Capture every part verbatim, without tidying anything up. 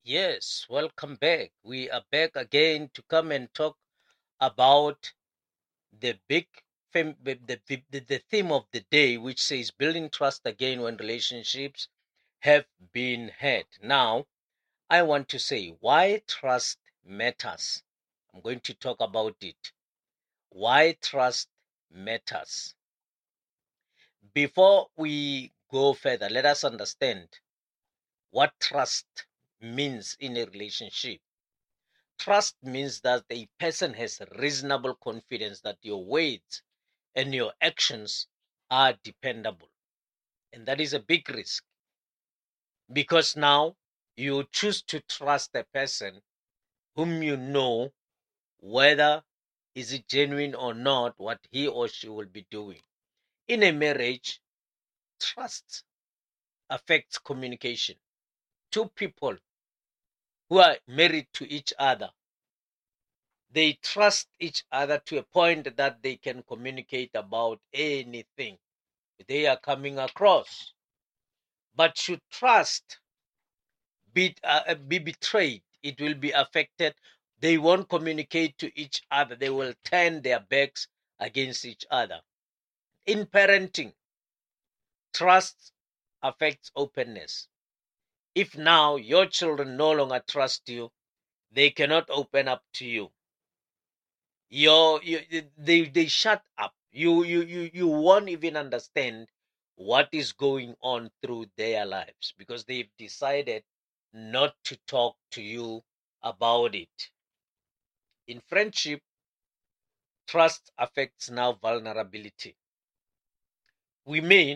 Yes, welcome back. We are back again to come and talk about the big fam- the, the, the, the theme of the day, which says building trust again when relationships have been hurt. Now, I want to say why trust matters. I'm going to talk about it. Why trust matters. Before we go further, let us understand what trust means in a relationship. Trust means that a person has reasonable confidence that your words and your actions are dependable. And that is a big risk because now you choose to trust a person whom you know whether is it genuine or not what he or she will be doing. In a marriage, trust affects communication. Two people who are married to each other, they trust each other to a point that they can communicate about anything they are coming across. But should trust be, uh, be betrayed, it will be affected. They won't communicate to each other. They will turn their backs against each other. In parenting, trust affects openness. If now your children no longer trust you, they cannot open up to you. Your, you, they they shut up. You you you you won't even understand what is going on through their lives because they've decided not to talk to you about it. In friendship, trust affects now vulnerability. We mean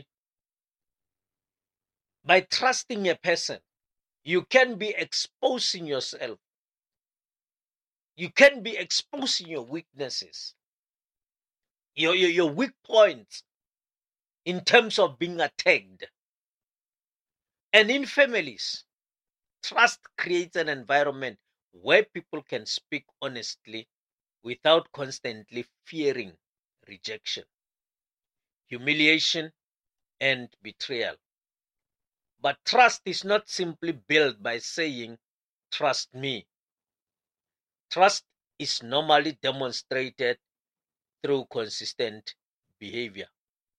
by trusting a person, you can be exposing yourself. You can be exposing your weaknesses, your, your, your weak points in terms of being attacked. And in families, trust creates an environment where people can speak honestly without constantly fearing rejection, humiliation, and betrayal. But trust is not simply built by saying, trust me. Trust is normally demonstrated through consistent behavior.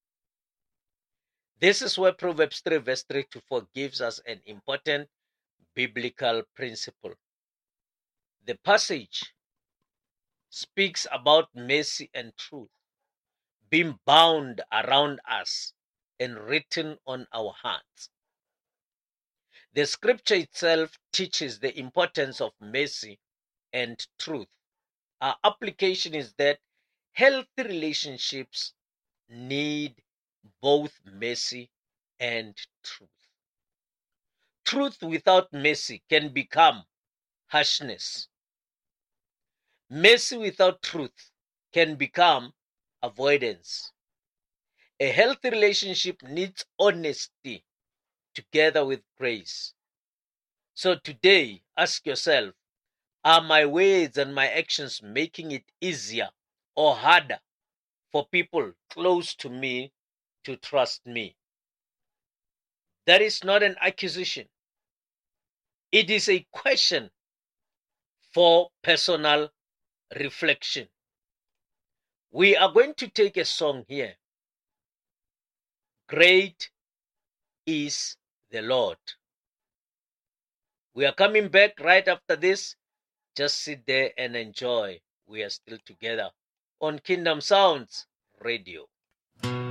This is where Proverbs three, verse three to four gives us an important biblical principle. The passage speaks about mercy and truth being bound around us and written on our hearts. The scripture itself teaches the importance of mercy and truth. Our application is that healthy relationships need both mercy and truth. Truth without mercy can become harshness. Mercy without truth can become avoidance. A healthy relationship needs honesty together with grace. So today, ask yourself, are my words and my actions making it easier or harder for people close to me to trust me? That is not an accusation. It is a question for personal reflection. We are going to take a song here. Great is the Lord. We are coming back right after this. Just sit there and enjoy. We are still together on Kingdom Sounds Radio.